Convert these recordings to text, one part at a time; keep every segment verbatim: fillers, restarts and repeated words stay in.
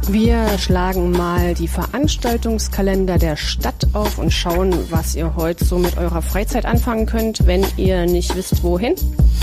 Wir schlagen mal die Veranstaltungskalender der Stadt auf und schauen, was ihr heute so mit eurer Freizeit anfangen könnt, wenn ihr nicht wisst, wohin.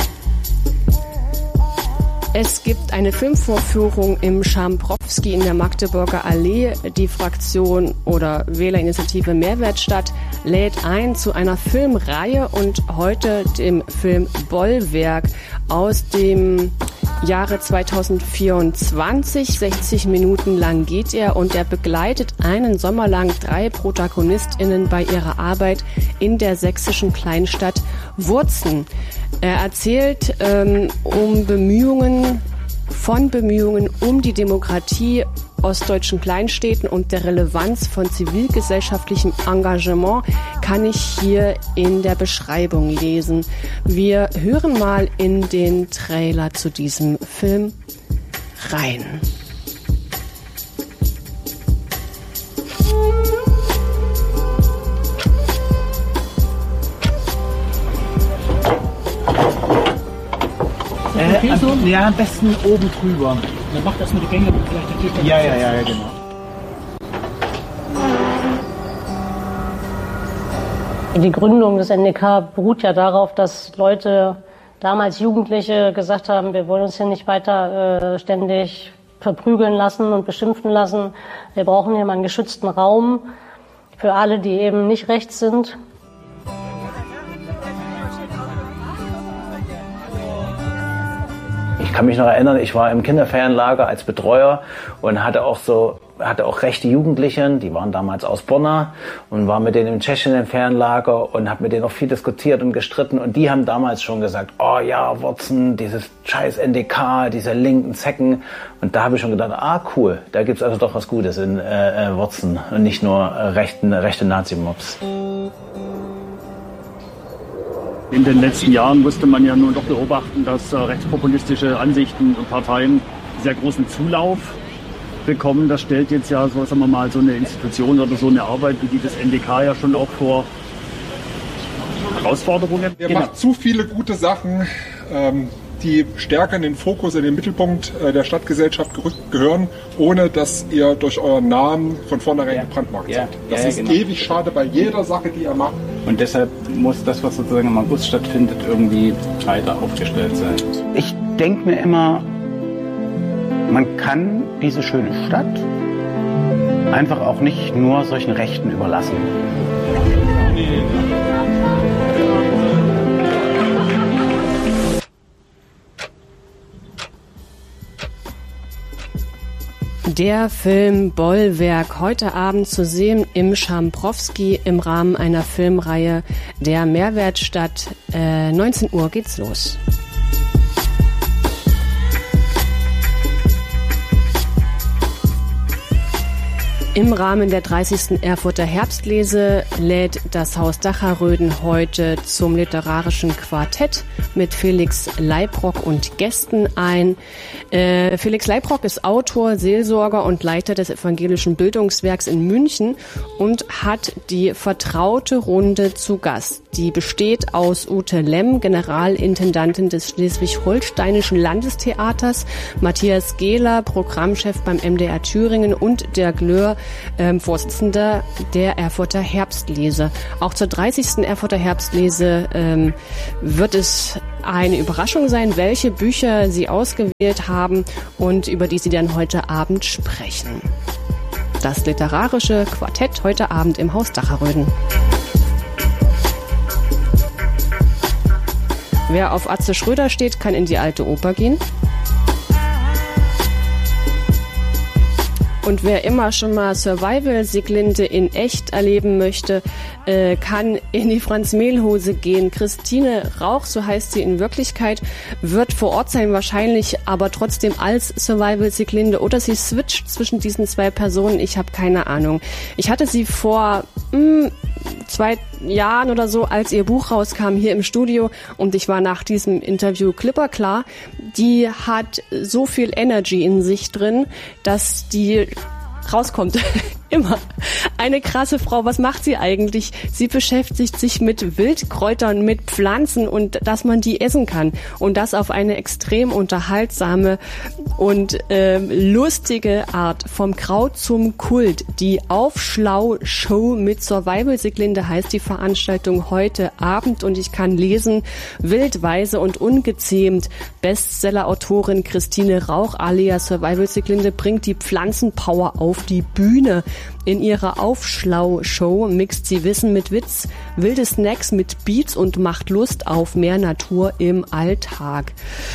Es gibt eine Filmvorführung im Schamprowski in der Magdeburger Allee. Die Fraktion oder Wählerinitiative Mehrwertstadt lädt ein zu einer Filmreihe und heute dem Film Bollwerk aus dem Jahre zweitausendvierundzwanzig. sechzig Minuten lang geht er und er begleitet einen Sommer lang drei ProtagonistInnen bei ihrer Arbeit in der sächsischen Kleinstadt Wurzen. Er erzählt ähm, um Bemühungen, von Bemühungen um die Demokratie ostdeutschen Kleinstädten und der Relevanz von zivilgesellschaftlichem Engagement kann ich hier in der Beschreibung lesen. Wir hören mal in den Trailer zu diesem Film rein. Äh, am, ja, am besten oben drüber. Dann macht erstmal die Gänge vielleicht die Tür. Ja, ja, ja, ja, genau. Die Gründung des N D K beruht ja darauf, dass Leute, damals Jugendliche, gesagt haben, wir wollen uns hier nicht weiter äh, ständig verprügeln lassen und beschimpfen lassen. Wir brauchen hier mal einen geschützten Raum für alle, die eben nicht rechts sind. Ich kann mich noch erinnern, ich war im Kinderferienlager als Betreuer und hatte auch so, hatte auch rechte Jugendliche, die waren damals aus Borna und war mit denen im tschechischen Ferienlager und habe mit denen auch viel diskutiert und gestritten und die haben damals schon gesagt, oh ja, Wurzen, dieses scheiß N D K, diese linken Zecken und da habe ich schon gedacht, ah cool, da gibt's also doch was Gutes in äh, Wurzen und nicht nur äh, rechten, rechte Nazi-Mobs. In den letzten Jahren musste man ja nun doch beobachten, dass äh, rechtspopulistische Ansichten und Parteien sehr großen Zulauf bekommen. Das stellt jetzt ja, so, sagen wir mal, so eine Institution oder so eine Arbeit wie die des N D K ja schon auch vor Herausforderungen. Er Genau. macht zu viele gute Sachen, ähm, die stärker in den Fokus, in den Mittelpunkt äh, der Stadtgesellschaft gerückt gehören, ohne dass ihr durch euren Namen von vornherein Ja. gebrandmarkt Ja. seid. Das Ja, ja, ist genau. ewig schade bei jeder Sache, die ihr macht. Und deshalb muss das, was sozusagen im August stattfindet, irgendwie breiter aufgestellt sein. Ich denke mir immer, man kann diese schöne Stadt einfach auch nicht nur solchen Rechten überlassen. Der Film Bollwerk, heute Abend zu sehen im Schamprowski im Rahmen einer Filmreihe der Mehrwertstadt. Äh, neunzehn Uhr geht's los. Im Rahmen der dreißigsten Erfurter Herbstlese lädt das Haus Dacherröden heute zum literarischen Quartett mit Felix Leibrock und Gästen ein. Äh, Felix Leibrock ist Autor, Seelsorger und Leiter des Evangelischen Bildungswerks in München und hat die vertraute Runde zu Gast. Die besteht aus Ute Lemm, Generalintendantin des Schleswig-Holsteinischen Landestheaters, Matthias Gehler, Programmchef beim M D R Thüringen und der Glöhr, ähm, Vorsitzender der Erfurter Herbstlese. Auch zur dreißigsten Erfurter Herbstlese ähm, wird es eine Überraschung sein, welche Bücher sie ausgewählt haben und über die sie dann heute Abend sprechen. Das literarische Quartett heute Abend im Haus Dacherröden. Wer auf Atze Schröder steht, kann in die Alte Oper gehen. Und wer immer schon mal Survival-Sieglinde in echt erleben möchte, äh, kann in die Franz-Mehlhose gehen. Christine Rauch, so heißt sie in Wirklichkeit, wird vor Ort sein wahrscheinlich, aber trotzdem als Survival-Sieglinde. Oder sie switcht zwischen diesen zwei Personen, ich habe keine Ahnung. Ich hatte sie vor mh, zwei Jahren oder so, als ihr Buch rauskam, hier im Studio und ich war nach diesem Interview klipperklar, die hat so viel Energy in sich drin, dass die rauskommt. Immer. Eine krasse Frau, was macht sie eigentlich? Sie beschäftigt sich mit Wildkräutern, mit Pflanzen und dass man die essen kann. Und das auf eine extrem unterhaltsame und äh, lustige Art. Vom Kraut zum Kult. Die Aufschlau-Show mit Survival-Siglinde heißt die Veranstaltung heute Abend und ich kann lesen, wild, weise und ungezähmt. Bestseller-Autorin Christine Rauch alias Survival-Siglinde bringt die Pflanzenpower auf die Bühne. In ihrer Aufschlau-Show mixt sie Wissen mit Witz, wilde Snacks mit Beats und macht Lust auf mehr Natur im Alltag.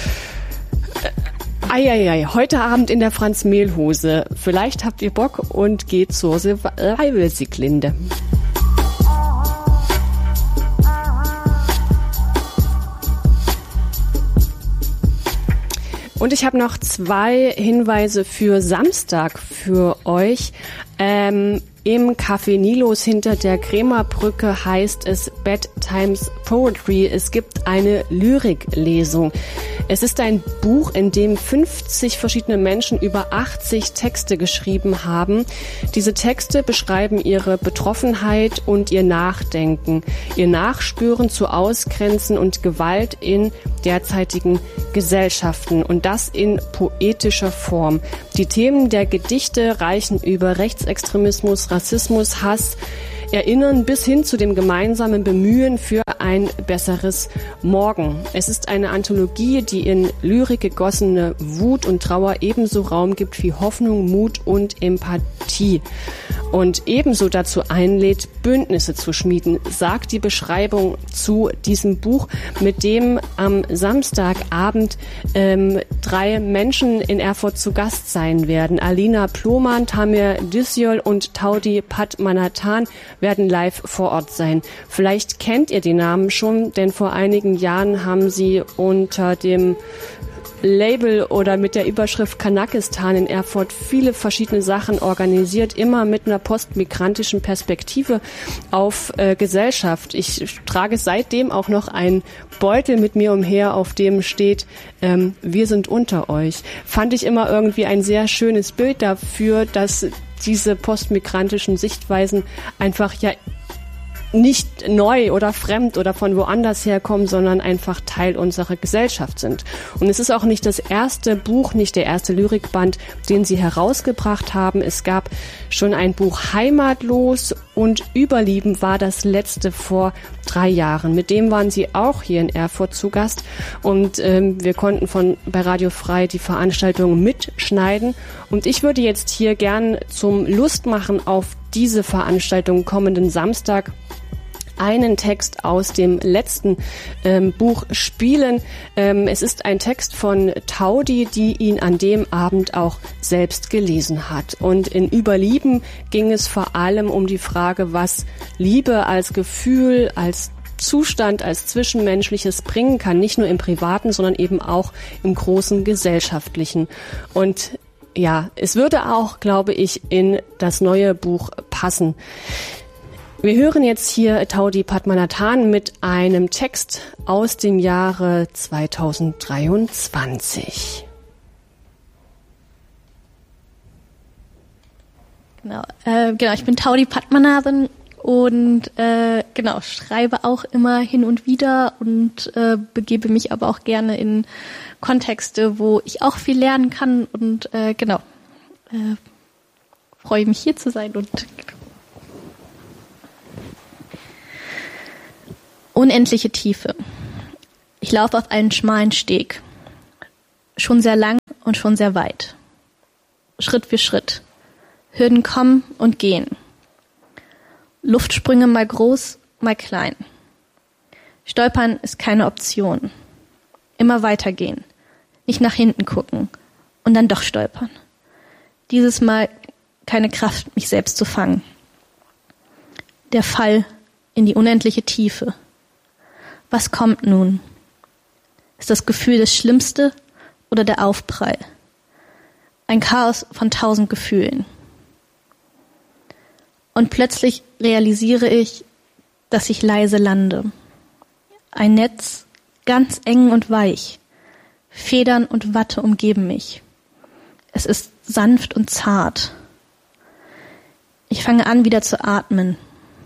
Eieiei, heute Abend in der Franz-Mehl-Hose. Vielleicht habt ihr Bock und geht zur Survival-Siglinde. Und ich habe noch zwei Hinweise für Samstag für euch. Ähm, Im Café Nilos hinter der Krämerbrücke heißt es Bedtimes Poetry. Es gibt eine Lyriklesung. Es ist ein Buch, in dem fünfzig verschiedene Menschen über achtzig Texte geschrieben haben. Diese Texte beschreiben ihre Betroffenheit und ihr Nachdenken, ihr Nachspüren zu Ausgrenzen und Gewalt in derzeitigen Gesellschaften und das in poetischer Form. Die Themen der Gedichte reichen über Rechtsextremismus, Rassismus, Hass, erinnern bis hin zu dem gemeinsamen Bemühen für ein besseres Morgen. Es ist eine Anthologie, die in Lyrik gegossene Wut und Trauer ebenso Raum gibt wie Hoffnung, Mut und Empathie. Und ebenso dazu einlädt, Bündnisse zu schmieden, sagt die Beschreibung zu diesem Buch, mit dem am Samstagabend ähm, drei Menschen in Erfurt zu Gast sein werden. Alina Plohmann, Tamir Düsyol und Taudi Padmanathan werden live vor Ort sein. Vielleicht kennt ihr die Namen schon, denn vor einigen Jahren haben sie unter dem Label oder mit der Überschrift Kanakistan in Erfurt viele verschiedene Sachen organisiert, immer mit einer postmigrantischen Perspektive auf äh, Gesellschaft. Ich trage seitdem auch noch einen Beutel mit mir umher, auf dem steht, ähm, wir sind unter euch. Fand ich immer irgendwie ein sehr schönes Bild dafür, dass diese postmigrantischen Sichtweisen einfach ja nicht neu oder fremd oder von woanders herkommen, sondern einfach Teil unserer Gesellschaft sind. Und es ist auch nicht das erste Buch, nicht der erste Lyrikband, den sie herausgebracht haben. Es gab schon ein Buch Heimatlos und Überlieben war das letzte vor drei Jahren. Mit dem waren sie auch hier in Erfurt zu Gast und ähm, wir konnten von bei Radio Frei die Veranstaltung mitschneiden. Und ich würde jetzt hier gern zum Lustmachen auf diese Veranstaltung kommenden Samstag einen Text aus dem letzten ähm, Buch spielen. Ähm, es ist ein Text von Taudi, die ihn an dem Abend auch selbst gelesen hat. Und in Überlieben ging es vor allem um die Frage, was Liebe als Gefühl, als Zustand, als Zwischenmenschliches bringen kann, nicht nur im Privaten, sondern eben auch im großen Gesellschaftlichen. Und ja, es würde auch, glaube ich, in das neue Buch passen. Wir hören jetzt hier Taudi Padmanathan mit einem Text aus dem Jahre zweitausenddreiundzwanzig. Genau, äh, genau, ich bin Taudi Padmanathan und äh, genau schreibe auch immer hin und wieder und äh, begebe mich aber auch gerne in Kontexte, wo ich auch viel lernen kann und äh, genau äh, freue mich hier zu sein und unendliche Tiefe. Ich laufe auf einen schmalen Steg. Schon sehr lang und schon sehr weit. Schritt für Schritt. Hürden kommen und gehen. Luftsprünge mal groß, mal klein. Stolpern ist keine Option. Immer weitergehen. Nicht nach hinten gucken. Und dann doch stolpern. Dieses Mal keine Kraft, mich selbst zu fangen. Der Fall in die unendliche Tiefe. Was kommt nun? Ist das Gefühl das Schlimmste oder der Aufprall? Ein Chaos von tausend Gefühlen. Und plötzlich realisiere ich, dass ich leise lande. Ein Netz, ganz eng und weich. Federn und Watte umgeben mich. Es ist sanft und zart. Ich fange an, wieder zu atmen.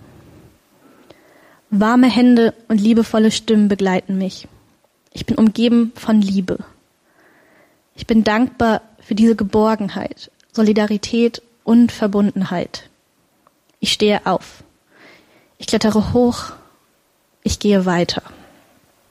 Warme Hände und liebevolle Stimmen begleiten mich. Ich bin umgeben von Liebe. Ich bin dankbar für diese Geborgenheit, Solidarität und Verbundenheit. Ich stehe auf. Ich klettere hoch. Ich gehe weiter.